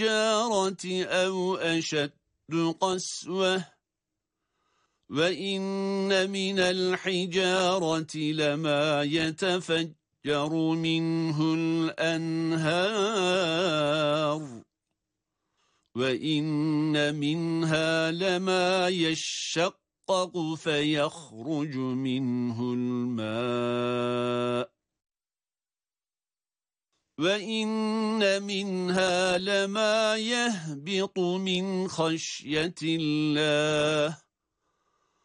الحجارة أو أشد قسوة وإن من الحجارة لما يتفجر منه الأنهار وإن منها لما يشقق فيخرج منه الماء وإن منها لما يهبط من خشية الله